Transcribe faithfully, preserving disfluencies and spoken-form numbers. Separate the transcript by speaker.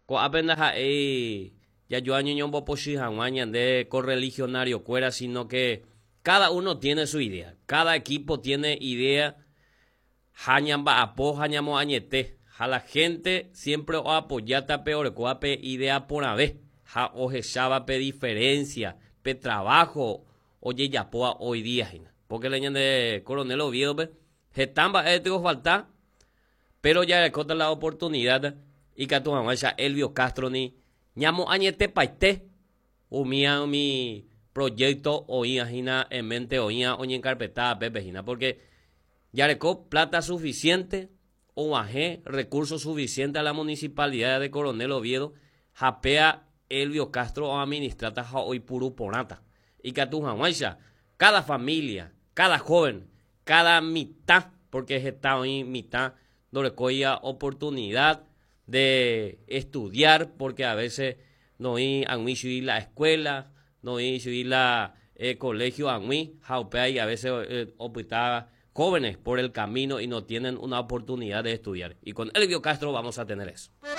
Speaker 1: apenas ahí ya yo año ñombo poshihawaña de correligionario cuera, sino que cada uno tiene su idea, cada equipo tiene idea. Hañamba apo hañamo añete, a la gente siempre o apoyata peor coape idea por vez, ha ojechaba pe diferencia, pe trabajo, oye ya poa hoy día, porque le de Coronel Oviedo, pe, getamba ético falta, pero ya le corta la oportunidad y que tu mamá Elvio Castro ni ñamo añete paite, umía mi proyecto oía jina en mente oía oña encarpetada pepe jina, porque ya le plata suficiente o bajé recursos suficientes a la municipalidad de Coronel Oviedo, japea Elvio Castro o administrata hoy puro porata. Y que tu jamaisha, cada familia, cada joven, cada mitad, porque está hoy mitad, donde coya oportunidad de estudiar, porque a veces no hay a subir la escuela, no hay subir la eh, colegio a mí, japea y a veces eh, optaba jóvenes por el camino y no tienen una oportunidad de estudiar. Y con Elvio Castro vamos a tener eso.